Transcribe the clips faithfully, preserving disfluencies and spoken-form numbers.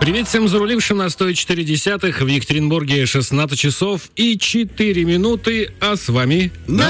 Привет всем зарулившим на сто четыре десятых. В Екатеринбурге шестнадцать часов и четыре минуты, а с вами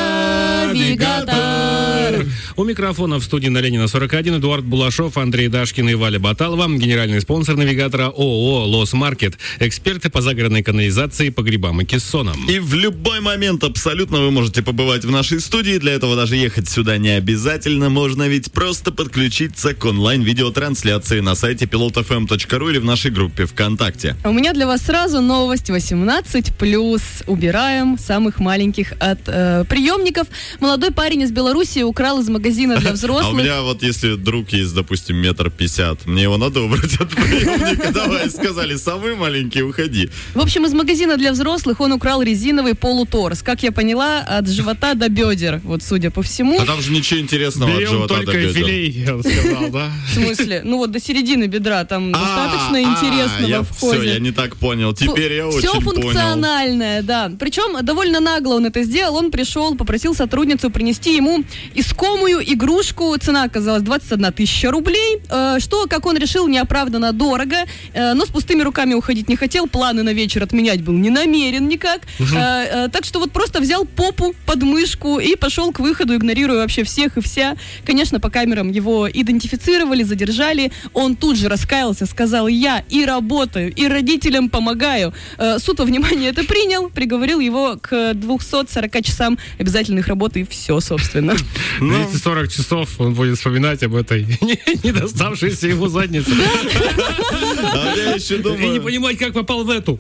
Навигатор. У микрофона в студии на Ленина сорок один Эдуард Булашов, Андрей Дашкин и Валя Баталова. Генеральный спонсор Навигатора ООО «Лос Маркет». Эксперты по загородной канализации, погребам и кессонам. И в любой момент абсолютно вы можете побывать в нашей студии. Для этого даже ехать сюда не обязательно. Можно ведь просто подключиться к онлайн-видеотрансляции на сайте пилот эф эм точка ру или в нашей группе ВКонтакте. У меня для вас сразу новость восемнадцать плюс. Убираем самых маленьких от э, приемников. Молодой парень из Беларуси украл из магазина для взрослых. А у меня вот если друг есть, допустим, метр пятьдесят, мне его надо убрать от приемника. Давай, сказали, самый маленький, уходи. В общем, из магазина для взрослых он украл резиновый полуторс. Как я поняла, от живота до бедер. Вот, судя по всему. А там же ничего интересного Берем от живота только до бедер. филей, я бы сказал, да? В смысле? Ну вот до середины бедра. Там достаточно интересного я, в ходе. Все, я не так понял. Теперь я очень Все понял. функциональное, да. Причем довольно нагло он это сделал. Он пришел, попросил сотрудницу принести ему искомую игрушку. Цена оказалась двадцать одна тысяча рублей. Э, что, как он решил, неоправданно дорого. Э, но с пустыми руками уходить не хотел. Планы на вечер отменять был не намерен никак. Угу. Э, э, так что вот просто взял попу под мышку и пошел к выходу, игнорируя вообще всех и вся. Конечно, по камерам его идентифицировали, задержали. Он тут же раскаялся, сказал: я и работаю, и родителям помогаю. Э, суд во внимание это принял, приговорил его к двухсот сорока часам обязательных работ, и все, собственно. двести сорок часов он будет вспоминать об этой не доставшейся ему заднице. А я еще думаю... И не понимать, как попал в эту.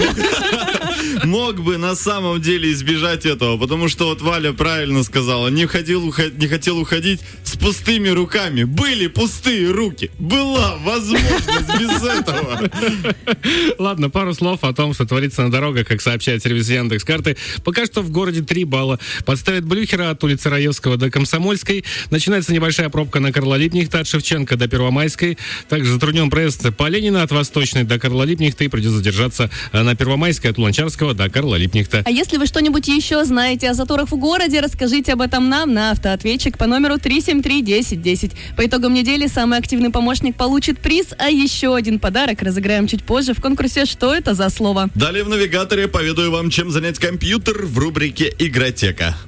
Мог бы на самом деле избежать этого, потому что вот Валя правильно сказала, не хотел, уход... не хотел уходить с пустыми руками. Были пустые руки. Была возможность без этого. Ладно, пару слов о том, что творится на дорогах, как сообщает сервис Яндекс.Карты. Пока что в городе три балла. Подставят Блюхера от улицы Раевского до Комсомольской. Начинается небольшая пробка на Карла Липнихта от Шевченко до Первомайской. Также затруднен проезд по Ленина от Восточной до Карла Липнихта, и придется задержаться на Первомайской от Луначарского до Карла Липнихта. А если вы что-нибудь еще знаете о заторах в городе, расскажите об этом нам на автоответчик по номеру три семь три десять десять. По итогам недели самый активный помощник получит приз, а еще один подарок разыграем чуть позже в конкурсе «Что это за слово?». Далее в Навигаторе поведаю вам, чем занять компьютер в рубрике «Игротека».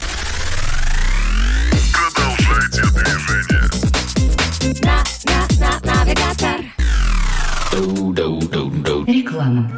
Продолжайте движение. На, на, на, навигатор. Реклама.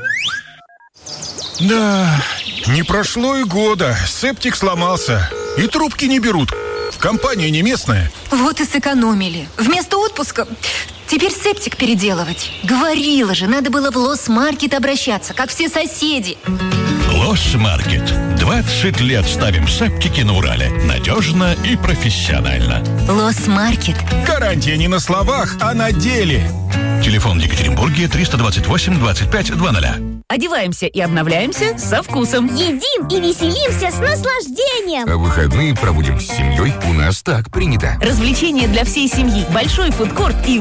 Да, не прошло и года. Септик сломался. И трубки не берут. Компания не местная. Вот и сэкономили. Вместо отпуска теперь септик переделывать. Говорила же, надо было в Лос Маркет обращаться, как все соседи. Лос Маркет. двадцать лет ставим септики на Урале. Надежно и профессионально. Лос Маркет. Гарантия не на словах, а на деле. Телефон в Екатеринбурге триста двадцать восемь двадцать пять двадцать. Одеваемся и обновляемся со вкусом. Едим и веселимся с наслаждением. А выходные проводим с семьей. У нас так принято. Развлечения для всей семьи. Большой фудкорт и